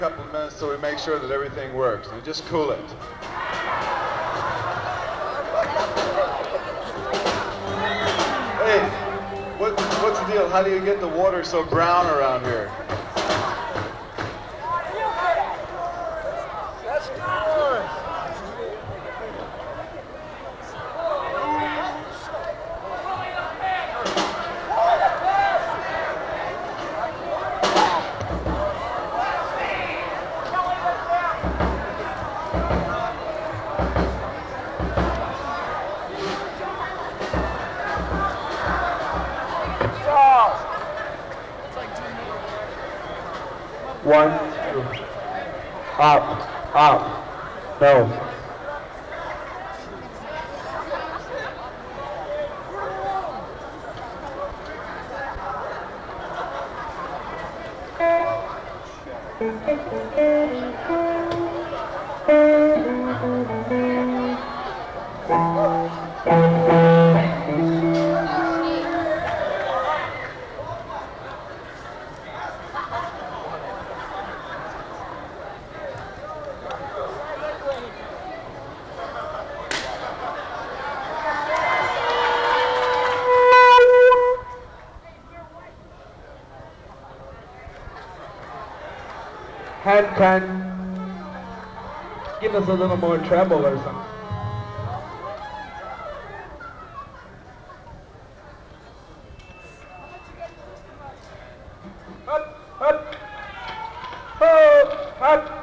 couple of minutes so we make sure that everything works. And just cool it. Hey, what's the deal? How do you get the water so brown around here? One, two. Up, no. Hand can give us a little more treble or something. Up, up, oh, up.